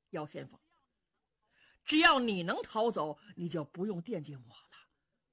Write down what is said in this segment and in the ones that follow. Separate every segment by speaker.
Speaker 1: 姚先锋，只要你能逃走，你就不用惦记我了。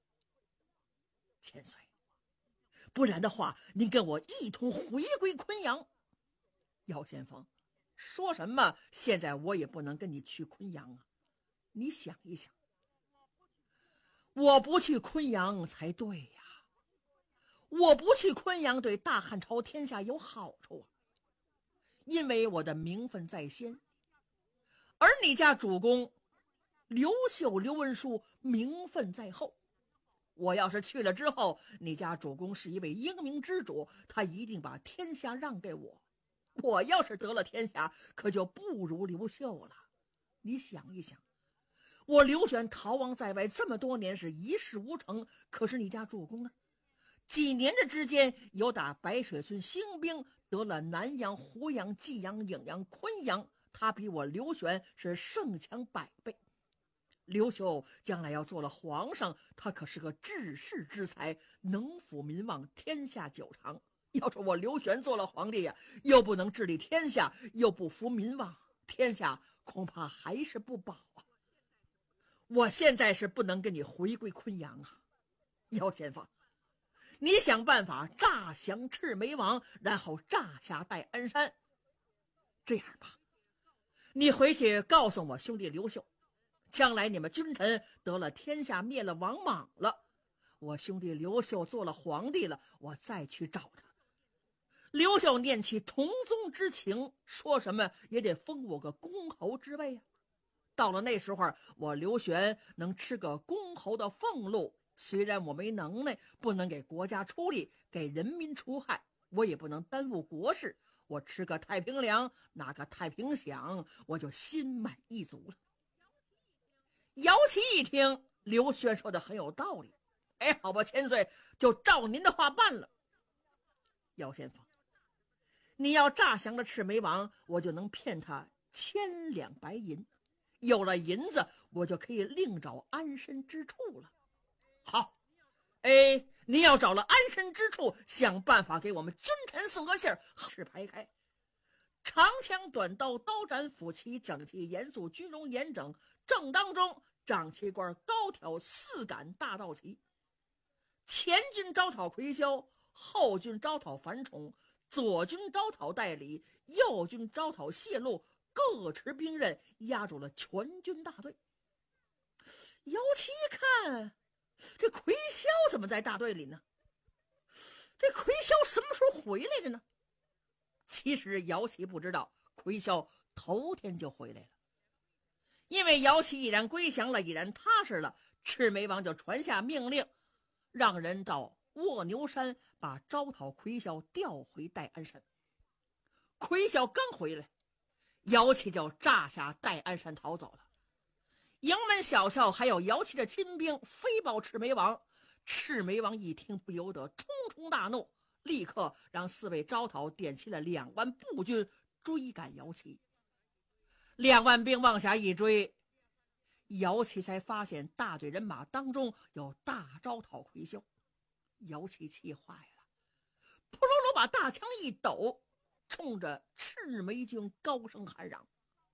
Speaker 1: 千岁，不然的话，您跟我一同回归昆阳。姚先锋，说什么现在我也不能跟你去昆阳啊！你想一想，我不去昆阳才对呀，我不去昆阳对大汉朝天下有好处啊，因为我的名分在先，而你家主公刘秀、刘文书名分在后。我要是去了之后，你家主公是一位英明之主，他一定把天下让给我。我要是得了天下，可就不如刘秀了。你想一想，我刘玄逃亡在外这么多年，是一事无成，可是你家主公呢？几年的之间，有打白水村兴兵，得了南阳、湖阳、济阳、颍阳、昆阳，他比我刘玄是胜强100倍。刘秀将来要做了皇上，他可是个治世之才，能抚民望，天下久长。要是我刘玄做了皇帝呀，又不能治理天下，又不服民望，天下恐怕还是不保啊。我现在是不能跟你回归昆阳啊，姚先锋，你想办法诈降赤眉王，然后诈下戴安山。这样吧，你回去告诉我兄弟刘秀，将来你们君臣得了天下，灭了王莽了，我兄弟刘秀做了皇帝了，我再去找他。刘秀念起同宗之情，说什么也得封我个公侯之位啊。到了那时候，我刘玄能吃个公侯的俸禄，虽然我没能耐，不能给国家出力，给人民除害，我也不能耽误国事，我吃个太平粮，拿个太平饷，我就心满意足了。姚琦一听刘玄说的很有道理，哎，好吧，千岁，就照您的话办了。姚先锋，你要诈降了赤眉王，我就能骗他1000两白银，有了银子，我就可以另找安身之处了。好，你要找了安身之处，想办法给我们君臣送个信儿，是排开。长枪短刀，刀斩斧齐，整齐严肃，军容严整。正当中，长旗官高挑4杆大道旗。前军招讨魁霄，后军招讨樊崇，左军招讨代理，右军招讨谢禄，各持兵刃，压住了全军大队。姚琦一看，这魁霄怎么在大队里呢？这魁霄什么时候回来的呢？其实姚琦不知道，魁霄头天就回来了。因为姚琦已然归降了，已然踏实了，赤眉王就传下命令，让人到卧牛山把招讨魁霄调回戴安山。魁霄刚回来，姚琦就炸下戴安山逃走了。营门小校还有姚琦的亲兵飞报赤眉王，赤眉王一听不由得冲冲大怒，立刻让4位招讨点齐了2万步军追赶姚琦。2万兵往下一追，姚琦才发现大队人马当中有大招讨魁霄。姚琦气坏了，扑噜噜把大枪一抖，冲着赤眉军高声喊嚷：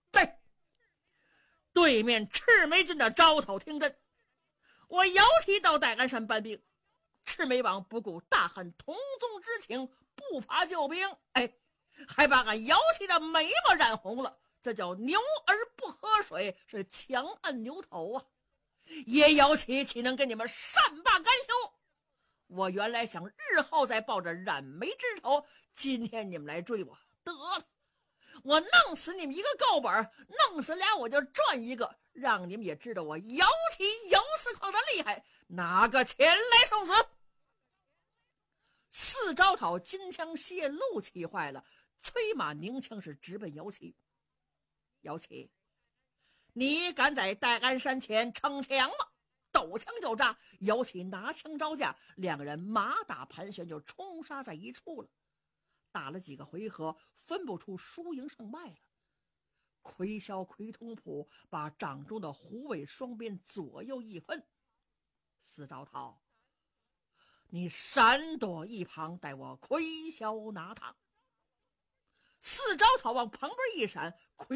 Speaker 1: 对面赤眉军的招讨听真，我姚琦到戴安山搬兵，赤眉王不顾大汉同宗之情，不伐救兵，还把俺姚琦的眉毛染红了，这叫牛儿不喝水，是强按牛头啊！爷姚琦岂能跟你们善罢甘休？我原来想日后再报着染眉之仇，今天你们来追我，得了，我弄死你们一个够本，弄死俩我就赚一个，让你们也知道我姚琦姚四矿的厉害，拿个钱来送死。4招讨金枪谢禄气坏了，催马拧枪是直奔姚琦。姚琦，你敢在戴安山前逞强吗？抖枪就炸，姚琦拿枪招架，2个人马打盘旋就冲杀在一处了。打了几个回合，分不出输赢胜败了。魁霄、魁通普把掌中的虎尾双鞭左右一分，4招讨，你闪躲一旁，待我魁霄拿他。4招讨往旁边一闪，魁